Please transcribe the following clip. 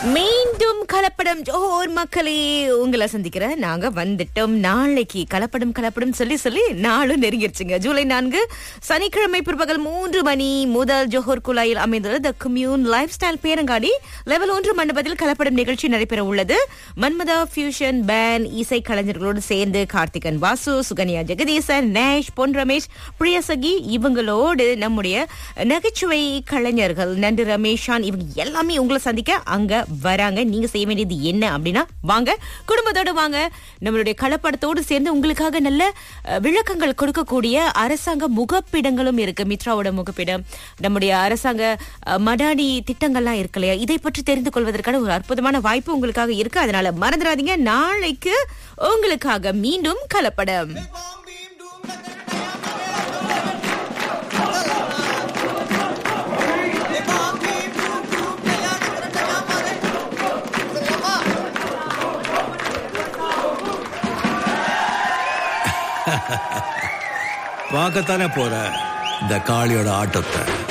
மீண்டும் கலப்படம் ஜோஹர் மக்களே உங்களை சந்திக்கிற நாங்க வந்துட்டோம். நாளைக்கு கலப்படம் சொல்லி நாளும் நெருங்கிருச்சுங்க. ஜூலை 4 சனிக்கிழமை பிற்பகல் 3 மணி முதல் ஜோஹர் குழாயில் அமைந்துள்ள தி கம்யூன் லைஃப் ஸ்டைல் பேரங்காடி லெவல் 1 மண்டபத்தில் கலப்படம் நிகழ்ச்சி நடைபெற உள்ளது. மன்மதா ஃபியூஷன் பேண்ட் இசை கலைஞர்களோடு சேர்ந்து கார்த்திகன் வாசு, சுகன்யா ஜெகதீசன், நேஷ், பொன் ரமேஷ், பிரியசகி இவங்களோடு நம்முடைய நகைச்சுவை கலைஞர்கள் நண்டு ரமேஷான் இவங்க எல்லாமே உங்களை சந்திக்க அங்க வராங்க. நீங்க செய்ய வேண்டியது என்ன அப்படின்னா, வாங்க குடும்பத்தோடு வாங்க. நம்மளுடைய கலப்படத்தோடு சேர்ந்து உங்களுக்காக நல்ல விளக்கங்கள் கொடுக்கக்கூடிய அரசாங்க முகப்பிடங்களும் இருக்கு. மித்ராவோட முகப்பிடம், நம்முடைய அரசாங்க மடாடி திட்டங்கள்லாம் இருக்கு இல்லையா, இதை பற்றி தெரிந்து கொள்வதற்கான ஒரு அற்புதமான வாய்ப்பு உங்களுக்காக இருக்கு. அதனால மறந்துடாதீங்க, நாளைக்கு உங்களுக்காக மீண்டும் கலப்படம். பார்க்கத்தானே போற இந்த காளியோட ஆட்டத்தை.